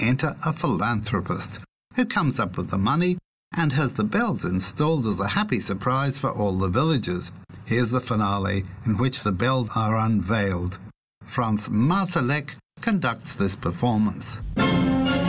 enter a philanthropist who comes up with the money and has the bells installed as a happy surprise for all the villagers. Here's the finale, in which the bells are unveiled. Franz Marsalek conducts this performance.